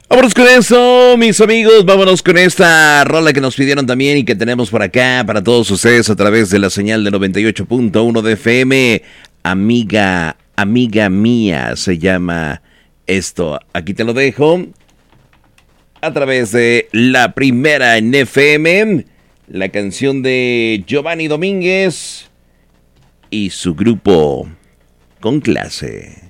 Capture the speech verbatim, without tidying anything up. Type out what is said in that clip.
Vámonos con eso, mis amigos, vámonos con esta rola que nos pidieron también y que tenemos por acá para todos ustedes a través de la señal de noventa y ocho punto uno de F M. Amiga, amiga mía, se llama esto. Aquí te lo dejo a través de la primera en F M, la canción de Giovanni Domínguez y su grupo Con Clase.